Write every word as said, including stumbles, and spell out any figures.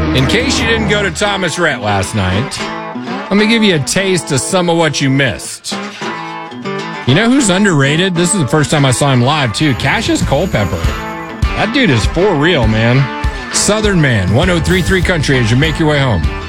In case you didn't go to Thomas Rhett last night, let me give you a taste of some of what you missed. You know who's underrated? This is the first time I saw him live, too. Cassius Culpepper. That dude is for real, man. Southern Man, one oh three point three Country as you make your way home.